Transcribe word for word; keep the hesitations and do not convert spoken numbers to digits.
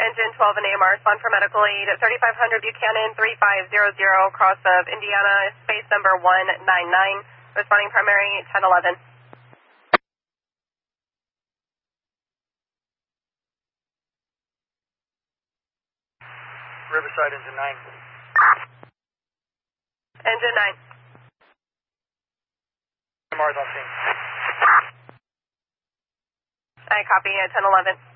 Engine twelve and A M R, respond for medical aid at thirty-five hundred Buchanan, three five zero zero, cross of Indiana, space number one nine nine, responding primary ten eleven. Riverside, engine nine. Engine nine. A M R's on scene. I copy at ten eleven.